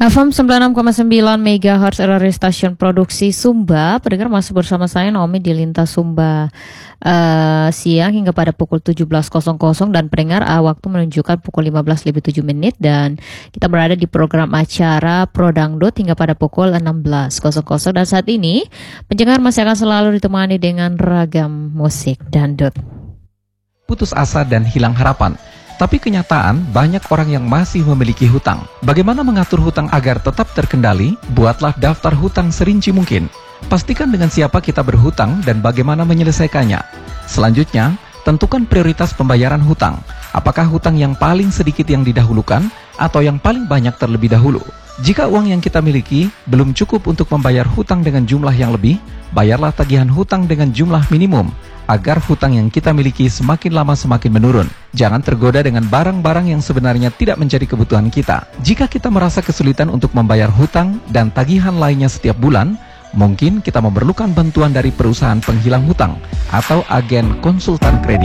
FM 96,9 MHz RRI Stasiun Produksi Sumba. Pendengar masih bersama saya Naomi di Lintas Sumba siang hingga pada pukul 17.00 dan pendengar waktu menunjukkan pukul 15:07 dan kita berada di program acara Pro Dangdut hingga pada pukul 16.00 dan saat ini pendengar masih akan selalu ditemani dengan ragam musik dangdut. Putus asa dan hilang harapan. Tapi kenyataan, banyak orang yang masih memiliki hutang. Bagaimana mengatur hutang agar tetap terkendali? Buatlah daftar hutang serinci mungkin. Pastikan dengan siapa kita berhutang dan bagaimana menyelesaikannya. Selanjutnya, tentukan prioritas pembayaran hutang. Apakah hutang yang paling sedikit yang didahulukan atau yang paling banyak terlebih dahulu? Jika uang yang kita miliki belum cukup untuk membayar hutang dengan jumlah yang lebih, bayarlah tagihan hutang dengan jumlah minimum, agar hutang yang kita miliki semakin lama semakin menurun. Jangan tergoda dengan barang-barang yang sebenarnya tidak menjadi kebutuhan kita. Jika kita merasa kesulitan untuk membayar hutang dan tagihan lainnya setiap bulan, mungkin kita memerlukan bantuan dari perusahaan penghilang hutang atau agen konsultan kredit.